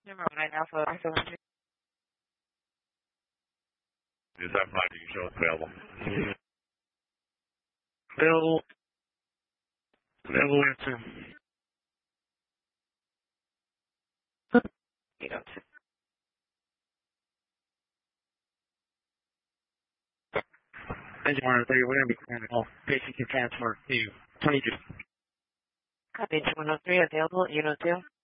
Number 9 Alpha, Alpha 1. Is that flight you can show us available? Available. Available answer. 802. Engine 103, we're going to be clearing all basic and transport to 22. Copy, 103, available, 802.